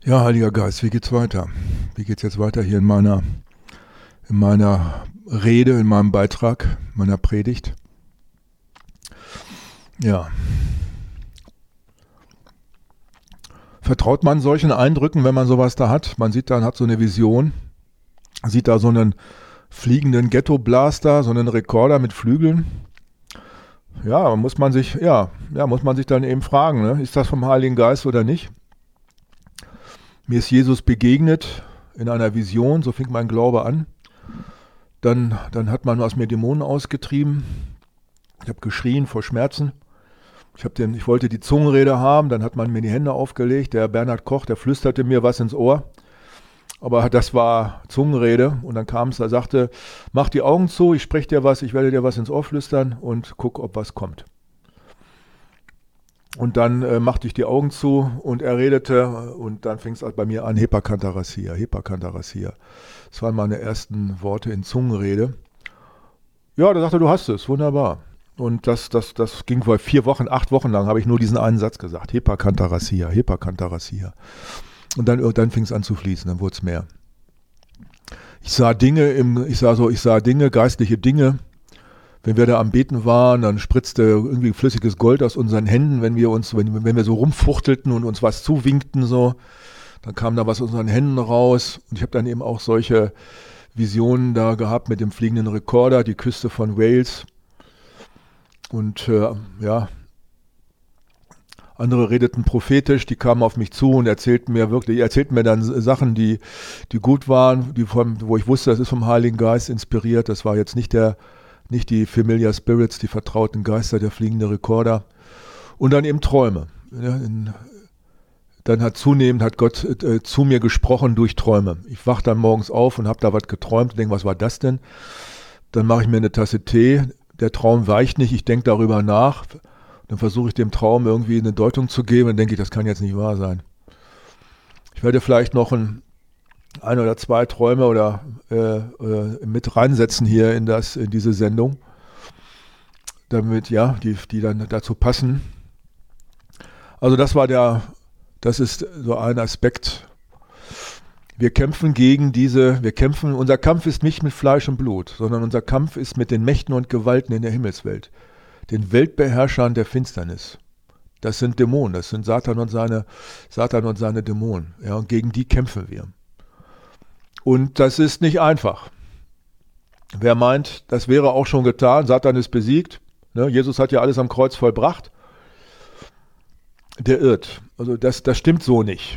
Ja, Heiliger Geist, wie geht's weiter? Wie geht's jetzt weiter hier in meiner Rede, in meinem Beitrag, meiner Predigt? Ja. Vertraut man solchen Eindrücken, wenn man sowas da hat? Man sieht dann, hat so eine Vision, sieht da so einen fliegenden Ghetto-Blaster, so einen Rekorder mit Flügeln. Ja, muss man sich dann eben fragen, ne? Ist das vom Heiligen Geist oder nicht? Mir ist Jesus begegnet in einer Vision, so fing mein Glaube an. Dann hat man aus mir Dämonen ausgetrieben. Ich habe geschrien vor Schmerzen. Ich wollte die Zungenrede haben, dann hat man mir die Hände aufgelegt. Der Bernhard Koch, der flüsterte mir was ins Ohr. Aber das war Zungenrede. Und dann kam es, er sagte, mach die Augen zu, ich spreche dir was, ich werde dir was ins Ohr flüstern und guck, ob was kommt. Und dann machte ich die Augen zu und er redete und dann fing es bei mir an, Hepakantarassia, Hepakantarassia. Das waren meine ersten Worte in Zungenrede. Ja, da sagte er, du hast es, wunderbar. Und das ging vor 4 Wochen, 8 Wochen lang, habe ich nur diesen einen Satz gesagt, Hepakantarassia, Hepakantarassia. Und dann fing es an zu fließen, dann wurde es mehr. Ich sah Dinge, geistliche Dinge. Wenn wir da am Beten waren, dann spritzte irgendwie flüssiges Gold aus unseren Händen, wenn wir so rumfuchtelten und uns was zuwinkten, so. Dann kam da was aus unseren Händen raus. Und ich habe dann eben auch solche Visionen da gehabt mit dem fliegenden Rekorder, die Küste von Wales. Und andere redeten prophetisch, die kamen auf mich zu und erzählten mir dann Sachen, die gut waren, wo ich wusste, das ist vom Heiligen Geist inspiriert. Das war jetzt nicht die Familiar Spirits, die vertrauten Geister, der fliegende Rekorder. Und dann eben Träume. Ja, dann hat Gott zu mir gesprochen durch Träume. Ich wach dann morgens auf und habe da was geträumt und denke, was war das denn? Dann mache ich mir eine Tasse Tee. Der Traum weicht nicht, ich denke darüber nach. Dann versuche ich dem Traum irgendwie eine Deutung zu geben und denke ich, das kann jetzt nicht wahr sein. Ich werde vielleicht noch ein oder 2 Träume mit reinsetzen hier in diese Sendung, damit, die dann dazu passen. Also das ist so ein Aspekt. Unser Kampf ist nicht mit Fleisch und Blut, sondern unser Kampf ist mit den Mächten und Gewalten in der Himmelswelt, den Weltbeherrschern der Finsternis. Das sind Dämonen, das sind Satan und seine Dämonen. Ja, und gegen die kämpfen wir. Und das ist nicht einfach. Wer meint, das wäre auch schon getan, Satan ist besiegt, ne? Jesus hat ja alles am Kreuz vollbracht, der irrt. Also das stimmt so nicht.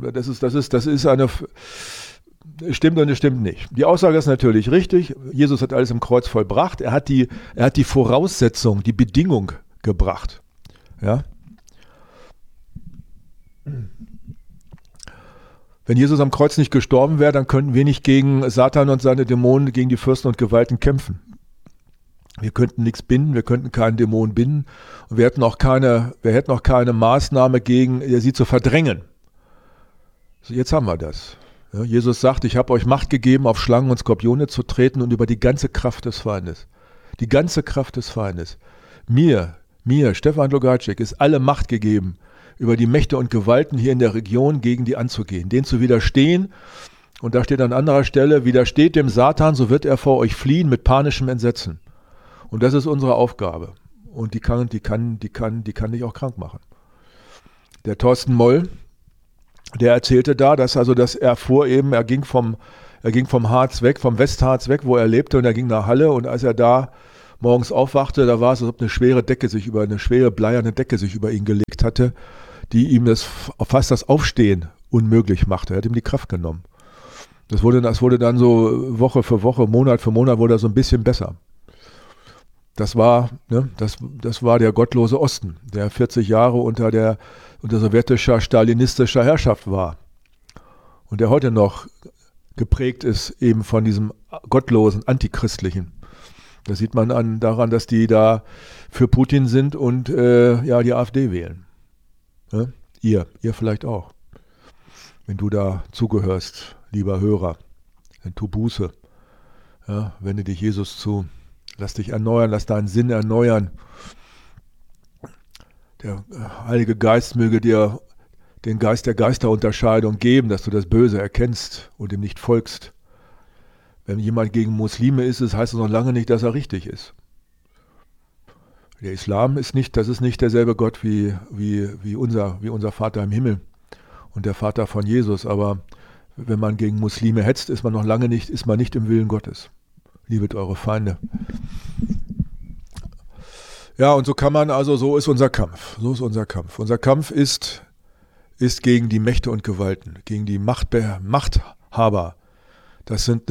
Stimmt und es stimmt nicht. Die Aussage ist natürlich richtig. Jesus hat alles im Kreuz vollbracht. Er hat die Voraussetzung, die Bedingung gebracht. Ja? Wenn Jesus am Kreuz nicht gestorben wäre, dann könnten wir nicht gegen Satan und seine Dämonen, gegen die Fürsten und Gewalten kämpfen. Wir könnten nichts binden, wir könnten keinen Dämon binden und wir hätten auch keine Maßnahme gegen sie zu verdrängen. So, jetzt haben wir das. Ja, Jesus sagt, ich habe euch Macht gegeben, auf Schlangen und Skorpione zu treten und über die ganze Kraft des Feindes. Die ganze Kraft des Feindes. Mir, Stefan Logatschek, ist alle Macht gegeben, über die Mächte und Gewalten hier in der Region gegen die anzugehen, denen zu widerstehen. Und da steht an anderer Stelle, widersteht dem Satan, so wird er vor euch fliehen mit panischem Entsetzen. Und das ist unsere Aufgabe. Und die kann dich auch krank machen. Der Thorsten Moll, der erzählte da, dass er ging vom Harz weg, vom Westharz weg, wo er lebte, und er ging nach Halle, und als er da morgens aufwachte, da war es, als ob eine schwere bleierne Decke sich über ihn gelegt hatte, die ihm fast das Aufstehen unmöglich machte. Er hat ihm die Kraft genommen. Das wurde dann so Woche für Woche, Monat für Monat wurde er so ein bisschen besser. Das war der gottlose Osten, der 40 Jahre unter sowjetischer, stalinistischer Herrschaft war. Und der heute noch geprägt ist eben von diesem gottlosen, antichristlichen. Das sieht man daran, dass die da für Putin sind und die AfD wählen. Ja? Ihr vielleicht auch. Wenn du da zugehörst, lieber Hörer, dann tu Buße. Ja, wende dich Jesus zu. Lass dich erneuern, lass deinen Sinn erneuern. Der Heilige Geist möge dir den Geist der Geisterunterscheidung geben, dass du das Böse erkennst und ihm nicht folgst. Wenn jemand gegen Muslime ist, heißt das noch lange nicht, dass er richtig ist. Der Islam ist nicht derselbe Gott wie unser Vater im Himmel und der Vater von Jesus, aber wenn man gegen Muslime hetzt, ist man nicht im Willen Gottes. Liebet eure Feinde. Ja, und so ist unser Kampf. So ist unser Kampf. Unser Kampf ist gegen die Mächte und Gewalten, gegen die Machthaber. Das sind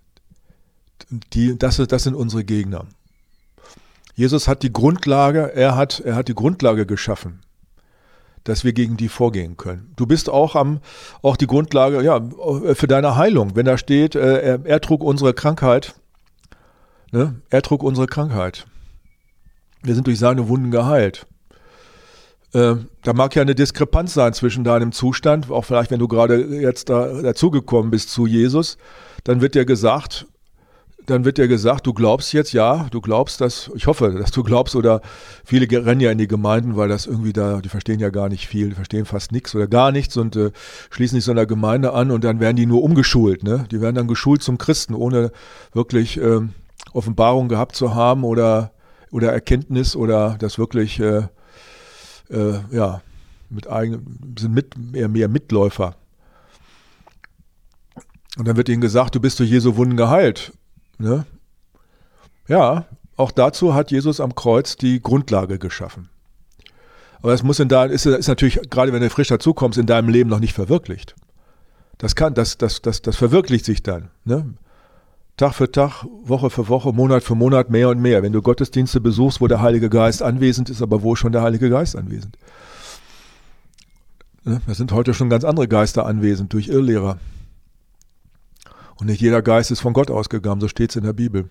unsere Gegner. Jesus hat die Grundlage, er hat die Grundlage geschaffen, dass wir gegen die vorgehen können. Du bist auch die Grundlage, ja, für deine Heilung. Wenn da steht, er trug unsere Krankheit, ne? Er trug unsere Krankheit. Wir sind durch seine Wunden geheilt. Da mag ja eine Diskrepanz sein zwischen deinem Zustand, auch vielleicht, wenn du gerade jetzt dazugekommen bist zu Jesus, dann wird dir gesagt, du glaubst jetzt, ja, du glaubst, ich hoffe, dass du glaubst, oder viele rennen ja in die Gemeinden, weil das irgendwie die verstehen ja gar nicht viel, die verstehen fast nichts oder gar nichts und schließen sich so einer Gemeinde an und dann werden die nur umgeschult, ne? Die werden dann geschult zum Christen, ohne wirklich Offenbarung gehabt zu haben oder Erkenntnis oder das wirklich, sind mehr Mitläufer. Und dann wird ihnen gesagt, du bist durch Jesu Wunden geheilt. Ne? Ja, auch dazu hat Jesus am Kreuz die Grundlage geschaffen. Aber das ist natürlich, gerade wenn du frisch dazukommst, in deinem Leben noch nicht verwirklicht. Das verwirklicht sich dann. Ne? Tag für Tag, Woche für Woche, Monat für Monat, mehr und mehr. Wenn du Gottesdienste besuchst, wo der Heilige Geist anwesend ist, aber wo ist schon der Heilige Geist anwesend? Ne? Da sind heute schon ganz andere Geister anwesend durch Irrlehrer. Und nicht jeder Geist ist von Gott ausgegangen, so steht es in der Bibel.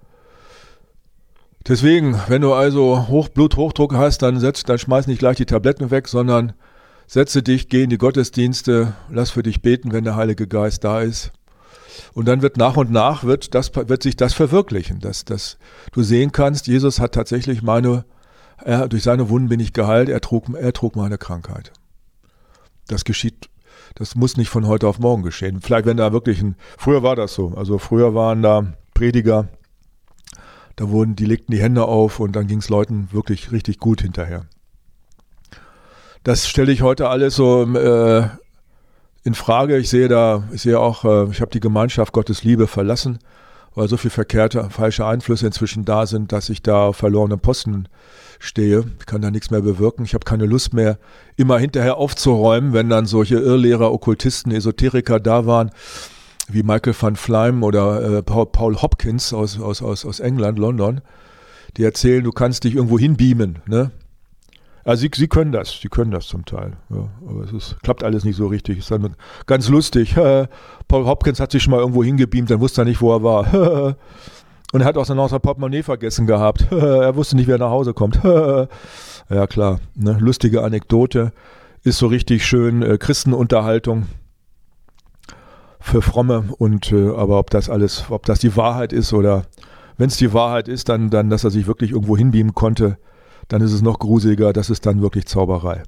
Deswegen, wenn du also Bluthochdruck hast, dann schmeiß nicht gleich die Tabletten weg, sondern setze dich, geh in die Gottesdienste, lass für dich beten, wenn der Heilige Geist da ist. Und dann wird nach und nach wird sich das verwirklichen, dass du sehen kannst, Jesus hat tatsächlich durch seine Wunden bin ich geheilt, er trug meine Krankheit. Das geschieht. Das muss nicht von heute auf morgen geschehen. Vielleicht, wenn da wirklich früher war das so. Also früher waren da Prediger, die legten die Hände auf und dann ging es Leuten wirklich richtig gut hinterher. Das stelle ich heute alles so in Frage. Ich sehe auch, ich habe die Gemeinschaft Gottes Liebe verlassen, weil so viel falsche Einflüsse inzwischen da sind, dass ich da auf verlorenen Posten stehe. Ich kann da nichts mehr bewirken. Ich habe keine Lust mehr, immer hinterher aufzuräumen, wenn dann solche Irrlehrer, Okkultisten, Esoteriker da waren, wie Michael van Fleim oder Paul Hopkins aus England, London, die erzählen, du kannst dich irgendwo hinbeamen. Ne? Also sie können das zum Teil. Ja, aber klappt alles nicht so richtig. Ist dann ganz lustig. Paul Hopkins hat sich schon mal irgendwo hingebeamt, dann wusste er nicht, wo er war. Und er hat auch sein Portemonnaie vergessen gehabt. Er wusste nicht, wer nach Hause kommt. Ja klar, ne? Lustige Anekdote. Ist so richtig schön Christenunterhaltung für Fromme. Aber ob das die Wahrheit ist oder wenn es die Wahrheit ist, dann, dass er sich wirklich irgendwo hinbeamen konnte, dann ist es noch gruseliger. Das ist dann wirklich Zauberei.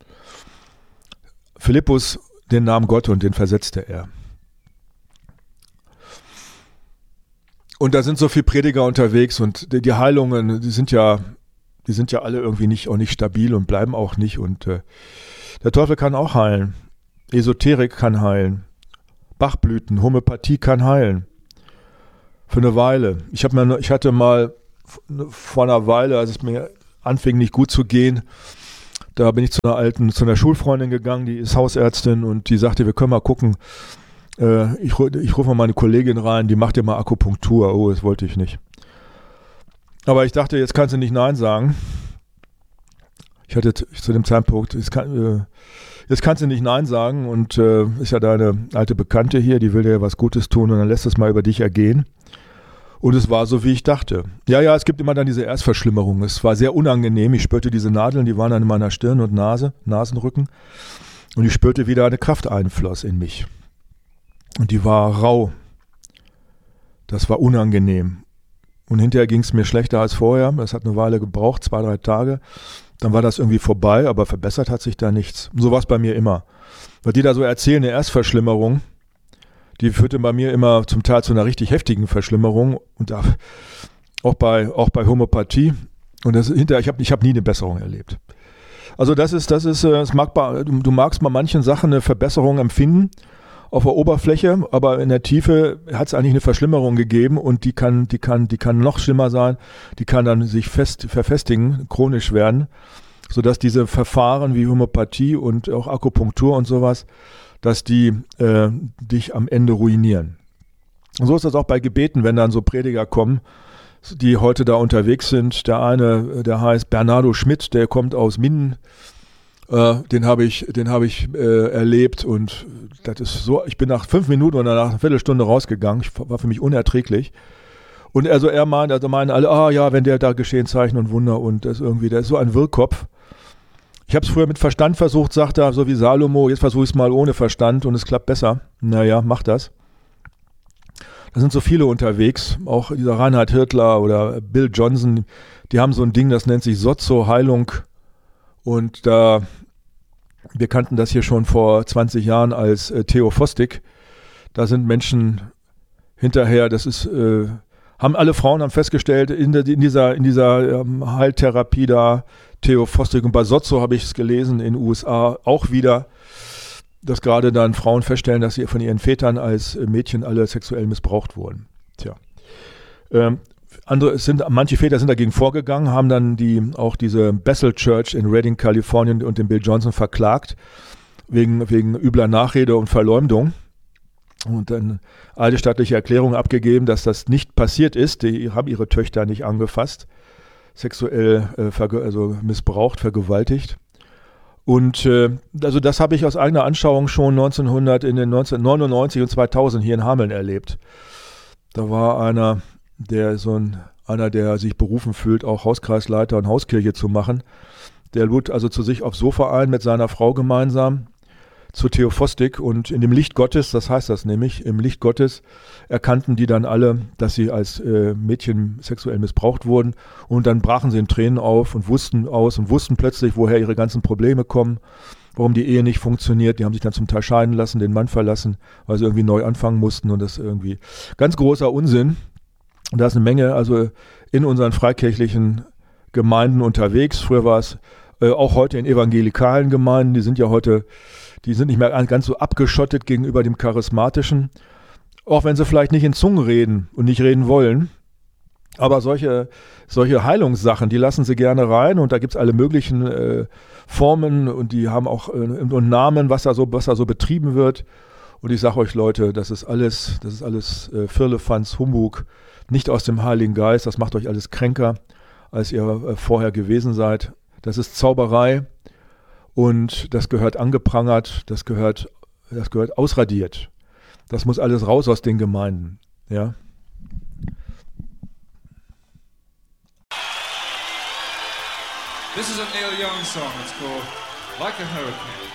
Philippus, den nahm Gott und den versetzte er. Und da sind so viele Prediger unterwegs und die Heilungen, die sind ja alle irgendwie auch nicht stabil und bleiben auch nicht. Und der Teufel kann auch heilen. Esoterik kann heilen. Bachblüten, Homöopathie kann heilen. Für eine Weile. Ich hatte mal vor einer Weile, als es mir anfing nicht gut zu gehen, da bin ich zu einer Schulfreundin gegangen, die ist Hausärztin und die sagte, wir können mal gucken, ich rufe mal meine Kollegin rein, die macht ja mal Akupunktur. Oh, das wollte ich nicht. Aber ich dachte, jetzt kannst du nicht Nein sagen. Ich hatte zu dem Zeitpunkt, jetzt kannst du nicht Nein sagen und ist ja deine alte Bekannte hier, die will dir ja was Gutes tun und dann lässt es mal über dich ergehen. Und es war so, wie ich dachte. Ja, es gibt immer dann diese Erstverschlimmerung. Es war sehr unangenehm. Ich spürte diese Nadeln, die waren dann in meiner Stirn und Nasenrücken. Und ich spürte, wie da eine Kraft einfloss in mich. Und die war rau. Das war unangenehm. Und hinterher ging es mir schlechter als vorher. Das hat eine Weile gebraucht, 2-3 Tage. dann war das irgendwie vorbei, aber verbessert hat sich da nichts. Und so war es bei mir immer. Weil die da so erzählen, eine Erstverschlimmerung, die führte bei mir immer zum Teil zu einer richtig heftigen Verschlimmerung und auch bei Homöopathie. Und ich hab nie eine Besserung erlebt. Also du magst bei manchen Sachen eine Verbesserung empfinden auf der Oberfläche, aber in der Tiefe hat es eigentlich eine Verschlimmerung gegeben und die kann noch schlimmer sein. Die kann dann sich verfestigen, chronisch werden, sodass diese Verfahren wie Homöopathie und auch Akupunktur und sowas, dass die dich am Ende ruinieren. Und so ist das auch bei Gebeten, wenn dann so Prediger kommen, die heute da unterwegs sind. Der eine, der heißt Bernardo Schmidt, der kommt aus Minden. Den habe ich erlebt und das ist so, ich bin nach 5 Minuten oder nach einer Viertelstunde rausgegangen. War für mich unerträglich. Und er meinen alle, ja, wenn der da geschehen Zeichen und Wunder und das irgendwie, der ist so ein Wirrkopf. Ich habe es früher mit Verstand versucht, sagt er, so wie Salomo, jetzt versuche ich es mal ohne Verstand und es klappt besser. Naja, mach das. Da sind so viele unterwegs, auch dieser Reinhard Hirtler oder Bill Johnson, die haben so ein Ding, das nennt sich Sozo-Heilung. Und wir kannten das hier schon vor 20 Jahren als Theophostik. Da sind Menschen hinterher, haben alle Frauen festgestellt, in dieser Heiltherapie da, Theophostik. Und bei Sozo habe ich es gelesen, in den USA auch wieder, dass gerade dann Frauen feststellen, dass sie von ihren Vätern als Mädchen alle sexuell missbraucht wurden. Tja. Manche Väter sind dagegen vorgegangen, haben dann auch diese Bethel Church in Redding, Kalifornien und den Bill Johnson verklagt, wegen übler Nachrede und Verleumdung. Und dann alte staatliche Erklärung abgegeben, dass das nicht passiert ist. Die haben ihre Töchter nicht angefasst, sexuell missbraucht, vergewaltigt. Und also das habe ich aus eigener Anschauung schon 1999 und 2000 hier in Hameln erlebt. Da war einer, der sich berufen fühlt, auch Hauskreisleiter und Hauskirche zu machen. Der lud also zu sich aufs Sofa ein mit seiner Frau gemeinsam zur Theophostik und in dem Licht Gottes, das heißt das nämlich, im Licht Gottes erkannten die dann alle, dass sie als Mädchen sexuell missbraucht wurden und dann brachen sie in Tränen auf und wussten plötzlich, woher ihre ganzen Probleme kommen, warum die Ehe nicht funktioniert. Die haben sich dann zum Teil scheiden lassen, den Mann verlassen, weil sie irgendwie neu anfangen mussten und das irgendwie ganz großer Unsinn. Und da ist eine Menge also in unseren freikirchlichen Gemeinden unterwegs. Früher war es auch heute in evangelikalen Gemeinden, die sind nicht mehr ganz so abgeschottet gegenüber dem Charismatischen, auch wenn sie vielleicht nicht in Zungen reden und nicht reden wollen. Aber solche Heilungssachen, die lassen sie gerne rein und da gibt es alle möglichen Formen und die haben auch und Namen, was da so betrieben wird. Und ich sage euch Leute, das ist alles Firlefanz, Humbug, nicht aus dem Heiligen Geist, das macht euch alles kränker, als ihr vorher gewesen seid. Das ist Zauberei. Und das gehört angeprangert, das gehört ausradiert. Das muss alles raus aus den Gemeinden. Ja. This is a Neil Young song. It's called Like a Hurricane.